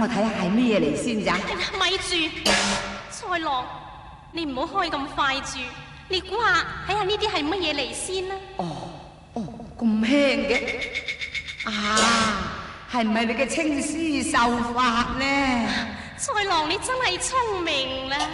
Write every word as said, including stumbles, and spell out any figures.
我睇下係咩嚟先咋？ 咪住，蔡郎，你唔好開咁快住，你估下睇下呢啲係乜嘢嚟先啦？ 哦哦，咁輕嘅啊，係唔係你嘅青絲秀髮呢？ 蔡郎，你真係聰明啦！